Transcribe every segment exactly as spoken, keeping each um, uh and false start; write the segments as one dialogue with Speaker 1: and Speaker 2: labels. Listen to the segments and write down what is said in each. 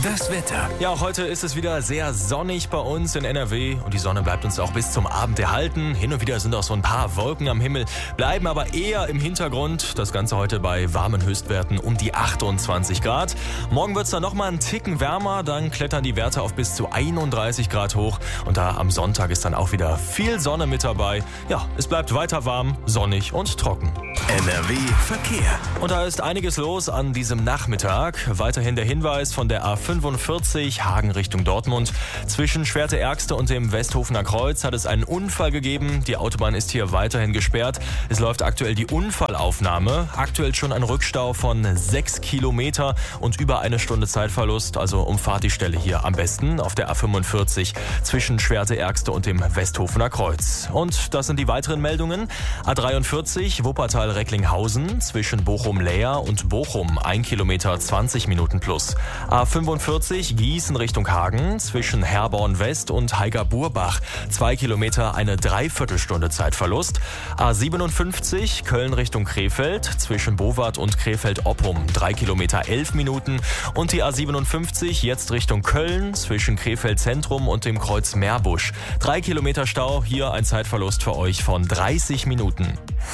Speaker 1: Das Wetter.
Speaker 2: Ja, auch heute ist es wieder sehr sonnig bei uns in N R W und die Sonne bleibt uns auch bis zum Abend erhalten. Hin und wieder sind auch so ein paar Wolken am Himmel, bleiben aber eher im Hintergrund. Das Ganze heute bei warmen Höchstwerten um die achtundzwanzig Grad. Morgen wird es dann nochmal einen Ticken wärmer, dann klettern die Werte auf bis zu einunddreißig Grad hoch und da am Sonntag ist dann auch wieder viel Sonne mit dabei. Ja, es bleibt weiter warm, sonnig und trocken.
Speaker 1: N R W Verkehr.
Speaker 2: Und da ist einiges los an diesem Nachmittag. Weiterhin der Hinweis von der A fünfundvierzig Hagen Richtung Dortmund. Zwischen Schwerte-Ergste und dem Westhofener Kreuz hat es einen Unfall gegeben. Die Autobahn ist hier weiterhin gesperrt. Es läuft aktuell die Unfallaufnahme. Aktuell schon ein Rückstau von sechs Kilometer und über eine Stunde Zeitverlust. Also umfahrt die Stelle hier am besten auf der A fünfundvierzig zwischen Schwerte-Ergste und dem Westhofener Kreuz. Und das sind die weiteren Meldungen. A dreiundvierzig Wuppertal-Recklinghausen zwischen Bochum-Leer und Bochum ein Kilometer zwanzig Minuten plus. A fünfundvierzig Gießen Richtung Hagen zwischen Herborn West und Heiger-Burbach zwei Kilometer eine Dreiviertelstunde Zeitverlust. A siebenundfünfzig Köln Richtung Krefeld zwischen Bowart und Krefeld-Oppum drei Kilometer elf Minuten und die A siebenundfünfzig jetzt Richtung Köln zwischen Krefeld Zentrum und dem Kreuz Meerbusch drei Kilometer Stau, hier ein Zeitverlust für euch von dreißig Minuten.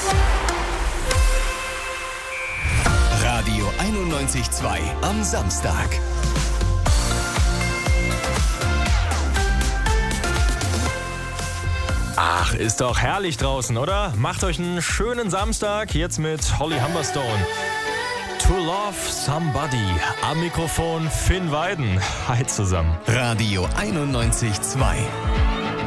Speaker 1: Radio einundneunzig Komma zwei am Samstag.
Speaker 2: Ach, ist doch herrlich draußen, oder? Macht euch einen schönen Samstag, jetzt mit Holly Humberstone. To Love Somebody. Am Mikrofon Finn Weiden. Hi zusammen.
Speaker 1: Radio einundneunzig Komma zwei.